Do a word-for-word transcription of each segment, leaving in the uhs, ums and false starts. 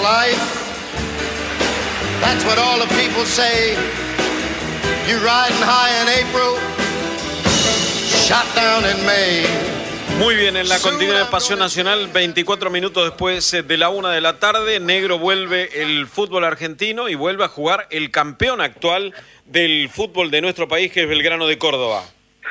life. That's what all the people say. You riding high in April, shot down in May. Muy bien, en la continuidad de Pasión Nacional, veinticuatro minutos después de la una de la tarde, negro vuelve el fútbol argentino y vuelve a jugar el campeón actual del fútbol de nuestro país, que es Belgrano de Córdoba.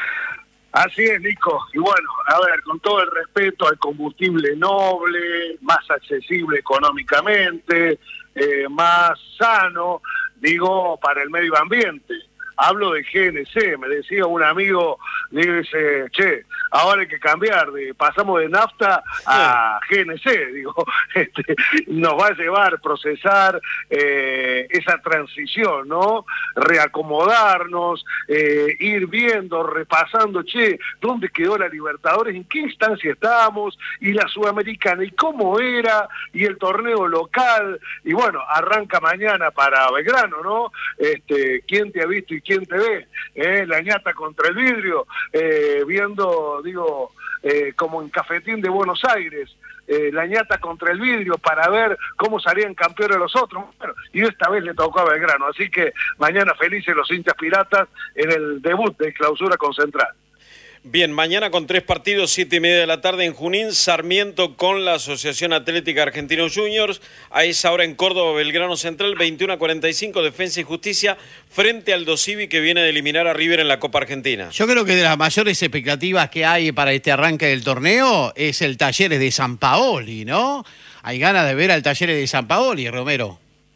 Así es, Nico. Y bueno, a ver, con todo el respeto al combustible noble, más accesible económicamente, eh, más sano, digo, para el medio ambiente. Hablo de G N C, me decía un amigo, dice, che, ahora hay que cambiar, de, pasamos de nafta a G N C, digo, este, nos va a llevar a procesar eh, esa transición, ¿no? Reacomodarnos, eh, ir viendo, repasando, che, ¿dónde quedó la Libertadores? ¿En qué instancia estábamos? Y la Sudamericana, ¿y cómo era? Y el torneo local, y bueno, arranca mañana para Belgrano, ¿no? Este, ¿quién te ha visto y quién te ve? ¿Eh? La ñata contra el vidrio, eh, viendo, digo, eh, como en Cafetín de Buenos Aires, eh, la ñata contra el vidrio para ver cómo salían campeones los otros. Bueno, y esta vez le tocó a Belgrano, así que mañana felices los hinchas piratas en el debut de Clausura con Central. Bien, mañana con tres partidos, siete y media de la tarde en Junín, Sarmiento con la Asociación Atlética Argentinos Juniors, a esa hora en Córdoba, Belgrano Central, veintiuno a cuarenta y cinco, Defensa y Justicia, frente al Dosivi, que viene de eliminar a River en la Copa Argentina. Yo creo que de las mayores expectativas que hay para este arranque del torneo es el Talleres de San Paoli, ¿no? Hay ganas de ver al Talleres de San Paoli, Romero.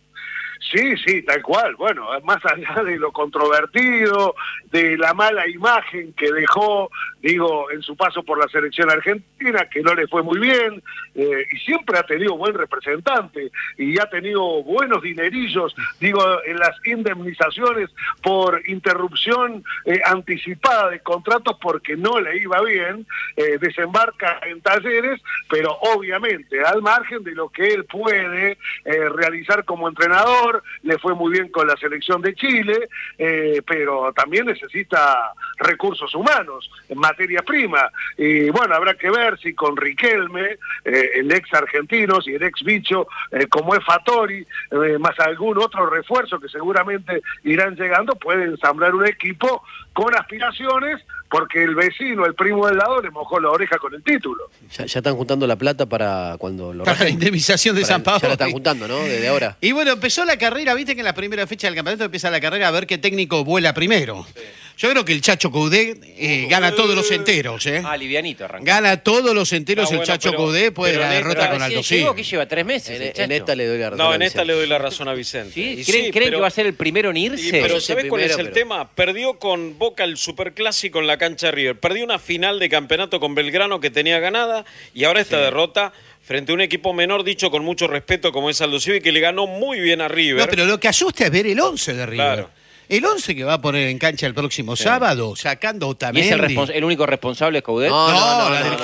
Sí, sí, tal cual. Bueno, más allá de lo controvertido, de la mala imagen que dejó, digo, en su paso por la selección argentina, que no le fue muy bien, eh, y siempre ha tenido buen representante, y ha tenido buenos dinerillos, digo, en las indemnizaciones por interrupción eh, anticipada de contratos porque no le iba bien, eh, desembarca en Talleres, pero obviamente, al margen de lo que él puede eh, realizar como entrenador, le fue muy bien con la selección de Chile, eh, pero también necesita recursos humanos, en materia prima, y bueno, habrá que ver si con Riquelme, eh, el ex argentino, y el ex bicho, eh, como es Fattori, eh, más algún otro refuerzo que seguramente irán llegando, puede ensamblar un equipo con aspiraciones, porque el vecino, el primo del lado, le mojó la oreja con el título. Ya, ya están juntando la plata para cuando lo Para la indemnización de para, San Paoli. Ya la están juntando, ¿no? Desde ahora. Y bueno, empezó la carrera, viste que en la primera fecha del campeonato empieza la carrera a ver qué técnico vuela primero. Sí. Yo creo que el Chacho Coudet eh, gana todos los enteros, ¿eh? Ah, livianito arranca. Gana todos los enteros No, el bueno, Chacho pero- Coudet después de pero la en derrota esta- con Aldo Llegó Civi. que lleva tres meses. En, el en Chacho. esta le doy la razón. No, a en esta Vicente. le doy la razón a Vicente. ¿Sí? Y ¿Creen, sí, creen pero- que va a ser el primero en y- irse? pero Sí, ¿sabés cuál es primero, el pero- tema? Perdió con Boca el Superclásico en la cancha de River. Perdió una final de campeonato con Belgrano que tenía ganada y ahora esta derrota frente a un equipo menor, dicho con mucho respeto, como es Aldo Civi, que le ganó muy bien a River. No, pero lo que asusta es ver el once de River. Claro. El once que va a poner en cancha el próximo sábado, sacando a ¿Y es el, Otamendi. respons- el único responsable es Coudet? No, no, no, la no, del no.